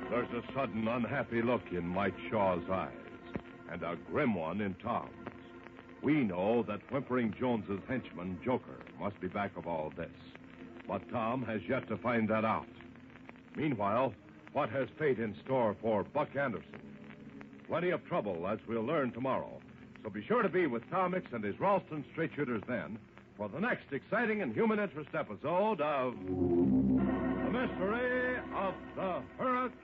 There's a sudden unhappy look in Mike Shaw's eyes, and a grim one in Tom's. We know that Whimpering Jones's henchman, Joker, must be back of all this. But Tom has yet to find that out. Meanwhile, what has fate in store for Buck Anderson? Plenty of trouble, as we'll learn tomorrow. So be sure to be with Tom Mix and his Ralston Straight Shooters then for the next exciting and human interest episode of The Mystery of the Hurricane.